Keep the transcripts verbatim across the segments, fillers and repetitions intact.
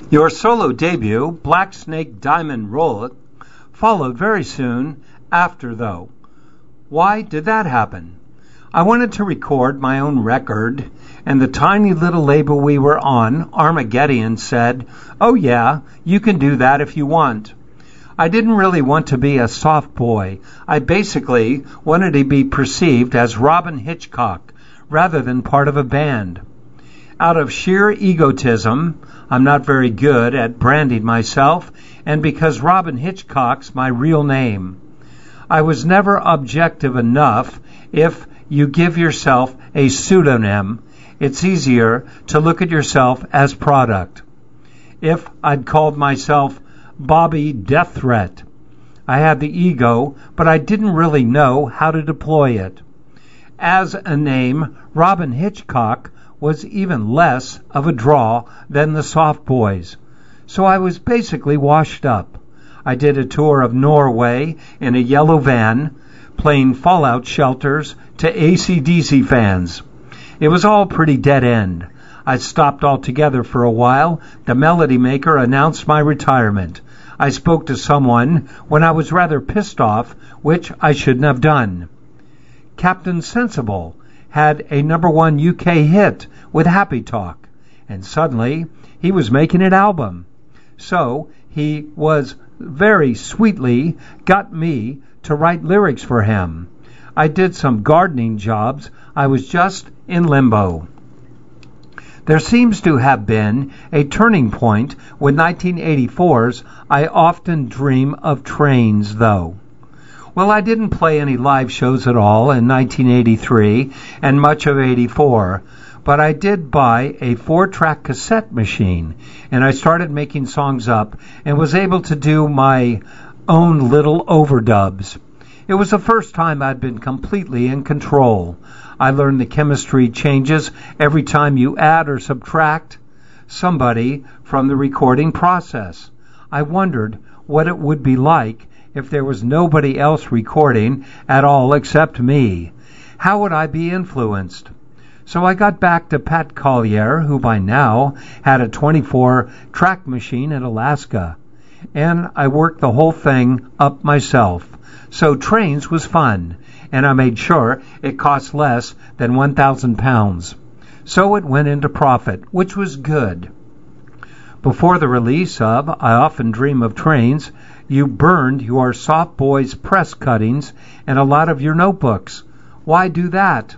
Your solo debut, Black Snake Diamond Roll, followed very soon after, though. Why did that happen? I wanted to record my own record, and the tiny little label we were on, Armageddon, said, "Oh yeah, you can do that if you want." I didn't really want to be a soft boy. I basically wanted to be perceived as Robyn Hitchcock rather than part of a band. Out of sheer egotism, I'm not very good at branding myself, and because Robyn Hitchcock's my real name. I was never objective enough. If you give yourself a pseudonym, it's easier to look at yourself as product. If I'd called myself Bobby Death Threat, I had the ego, but I didn't really know how to deploy it. As a name, Robyn Hitchcock was even less of a draw than the Soft Boys, so I was basically washed up. I did a tour of Norway in a yellow van, playing fallout shelters to A C D C fans. It was all pretty dead end. I stopped altogether for a while. The Melody Maker announced my retirement. I spoke to someone when I was rather pissed off, which I shouldn't have done. Captain Sensible had a number one U K hit with Happy Talk, and suddenly he was making an album. So he was very sweetly got me to write lyrics for him. I did some gardening jobs. I was just in limbo. There seems to have been a turning point with nineteen eighty-four's I Often Dream of Trains, though. Well, I didn't play any live shows at all in nineteen eighty-three and much of eighty-four, but I did buy a four-track cassette machine, and I started making songs up and was able to do my own little overdubs. It was the first time I'd been completely in control. I learned the chemistry changes every time you add or subtract somebody from the recording process. I wondered what it would be like if there was nobody else recording at all except me. How would I be influenced? So I got back to Pat Collier, who by now had a twenty-four track machine in Alaska, and I worked the whole thing up myself. So Trains was fun, and I made sure it cost less than one thousand pounds. So it went into profit, which was good. Before the release of I Often Dream of Trains, you burned your Soft Boys press cuttings and a lot of your notebooks. Why do that?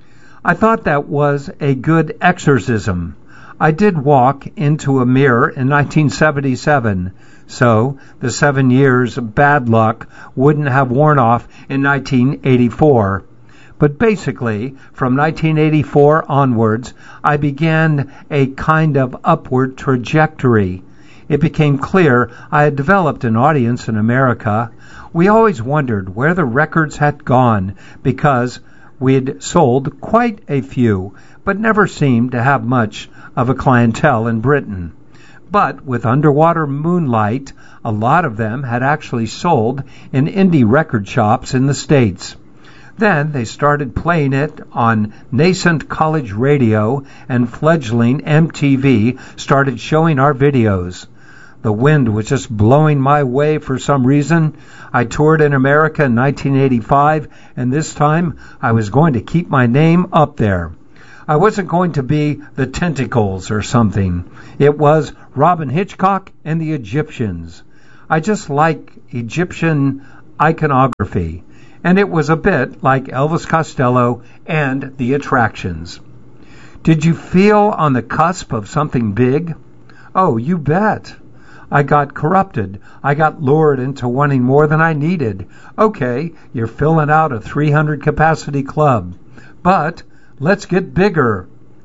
I thought that was a good exorcism. I did walk into a mirror in nineteen seventy-seven, so the seven years of bad luck wouldn't have worn off in nineteen eighty-four. But basically, from nineteen eighty-four onwards, I began a kind of upward trajectory. It became clear I had developed an audience in America. We always wondered where the records had gone because we'd sold quite a few, but never seemed to have much of a clientele in Britain. But with Underwater Moonlight, a lot of them had actually sold in indie record shops in the States. Then they started playing it on nascent college radio, and fledgling M T V started showing our videos. The wind was just blowing my way for some reason. I toured in America in nineteen eighty-five, and this time I was going to keep my name up there. I wasn't going to be the Tentacles or something. It was Robyn Hitchcock and the Egyptians. I just like Egyptian iconography, and it was a bit like Elvis Costello and the Attractions. Did you feel on the cusp of something big? Oh, you bet. I got corrupted. I got lured into wanting more than I needed. Okay, you're filling out a three hundred capacity club, but let's get bigger.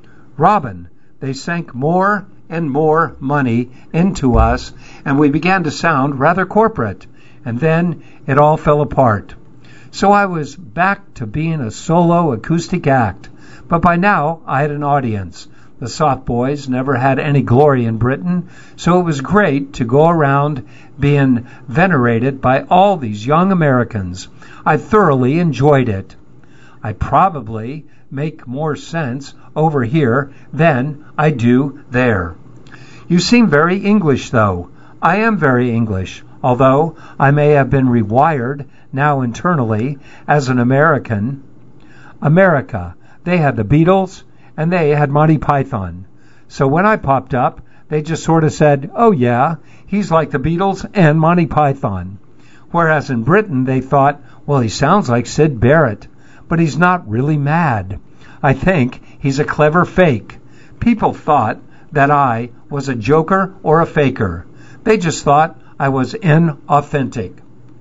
Robyn, they sank more and more money into us, and we began to sound rather corporate, and then it all fell apart. So I was back to being a solo acoustic act, but by now I had an audience. The Soft Boys never had any glory in Britain, so it was great to go around being venerated by all these young Americans. I thoroughly enjoyed it. I probably make more sense over here than I do there. You seem very English, though. I am very English, although I may have been rewired now internally as an American. America, they had the Beatles, and they had Monty Python. So when I popped up, they just sort of said, oh yeah, he's like the Beatles and Monty Python. Whereas in Britain, they thought, well, he sounds like Syd Barrett, but he's not really mad. I think he's a clever fake. People thought that I was a joker or a faker. They just thought I was inauthentic.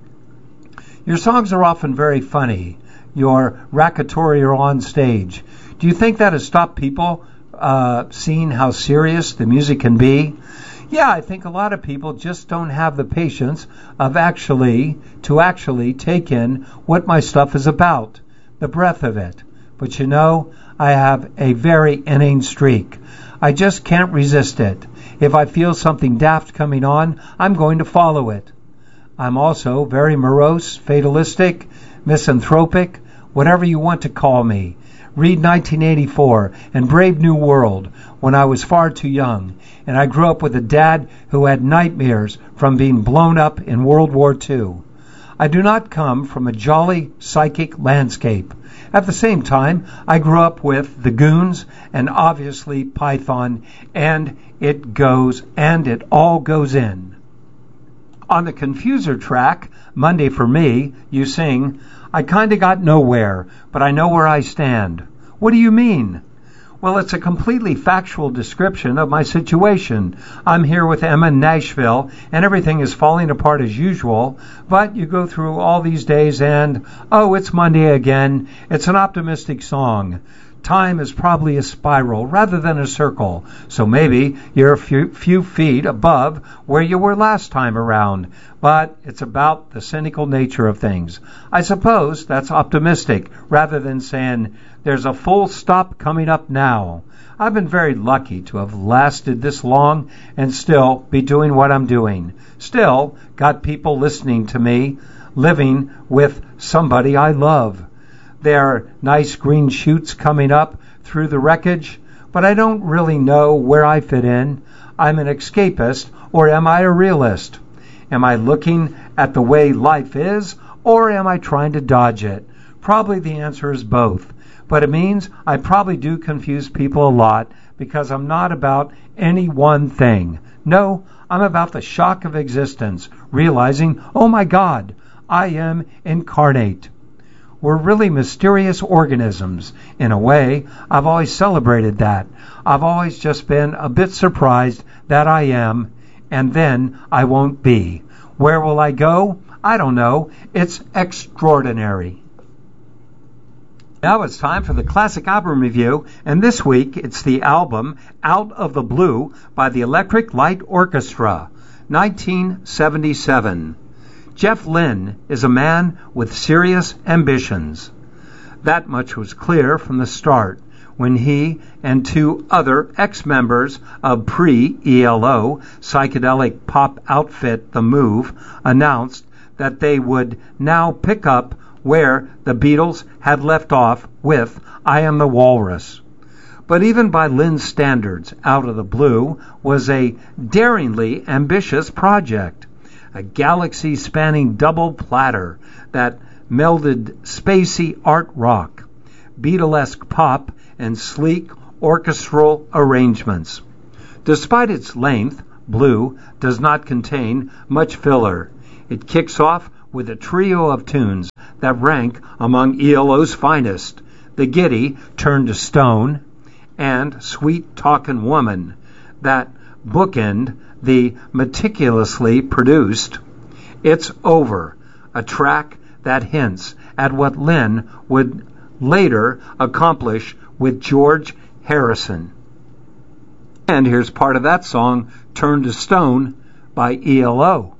Your songs are often very funny. Your racketeering on stage. Do you think that has stopped people uh, seeing how serious the music can be? Yeah, I think a lot of people just don't have the patience of actually, to actually take in what my stuff is about, the breadth of it. But you know, I have a very inane streak. I just can't resist it. If I feel something daft coming on, I'm going to follow it. I'm also very morose, fatalistic, misanthropic, whatever you want to call me. Read nineteen eighty-four and Brave New World when I was far too young, and I grew up with a dad who had nightmares from being blown up in World War Two. I do not come from a jolly psychic landscape. At the same time, I grew up with the Goons and obviously Python, and it goes, and it all goes in. On the Confuser track, Monday for Me, you sing, I kinda got nowhere, but I know where I stand. What do you mean? Well, it's a completely factual description of my situation. I'm here with Emma in Nashville, and everything is falling apart as usual, but you go through all these days and, oh, it's Monday again. It's an optimistic song. Time is probably a spiral rather than a circle, so maybe you're a few, few feet above where you were last time around, but it's about the cynical nature of things. I suppose that's optimistic rather than saying there's a full stop coming up now. I've been very lucky to have lasted this long and still be doing what I'm doing. Still got people listening to me, living with somebody I love. There are nice green shoots coming up through the wreckage, but I don't really know where I fit in. I'm an escapist, or am I a realist? Am I looking at the way life is, or am I trying to dodge it? Probably the answer is both. But it means I probably do confuse people a lot because I'm not about any one thing. No, I'm about the shock of existence, realizing, oh my God, I am incarnate. We're really mysterious organisms. In a way, I've always celebrated that. I've always just been a bit surprised that I am, and then I won't be. Where will I go? I don't know. It's extraordinary. Now it's time for the Classic Album Review, and this week it's the album Out of the Blue by the Electric Light Orchestra, nineteen seventy-seven. Jeff Lynne is a man with serious ambitions. That much was clear from the start when he and two other ex-members of pre-E L O psychedelic pop outfit The Move announced that they would now pick up where the Beatles had left off with I Am the Walrus. But even by Lynne's standards, Out of the Blue was a daringly ambitious project. A galaxy-spanning double platter that melded spacey art rock, Beatlesque pop, and sleek orchestral arrangements. Despite its length, Blue does not contain much filler. It kicks off with a trio of tunes that rank among E L O's finest, The Giddy Turned to Stone and Sweet Talkin' Woman, that bookend the meticulously produced It's Over, a track that hints at what Lynne would later accomplish with George Harrison. And here's part of that song, Turned to Stone by E L O.